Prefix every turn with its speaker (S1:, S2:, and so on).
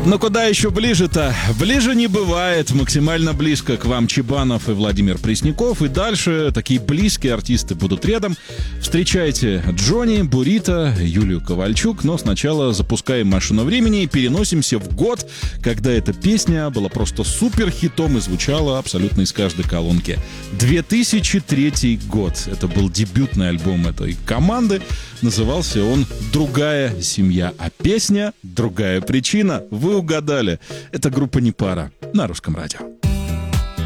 S1: Но куда еще ближе-то? Ближе не бывает. Максимально близко к вам Чебанов и Владимир Пресняков. И дальше такие близкие артисты будут рядом. Встречайте Джонни, Бурито, Юлию Ковальчук. Но сначала запускаем машину времени и переносимся в год, когда эта песня была просто супер хитом и звучала абсолютно из каждой колонки. 2003 год. Это был дебютный альбом этой команды. Назывался он «Другая семья», а песня «Другая причина». Вы угадали. Это группа «Непара» на Русском радио.